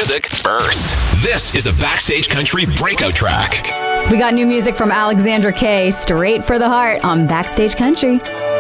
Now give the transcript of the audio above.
music first. This is a Backstage Country breakout track. We got new music from Alexandra Kay, Straight for the Heart on Backstage Country.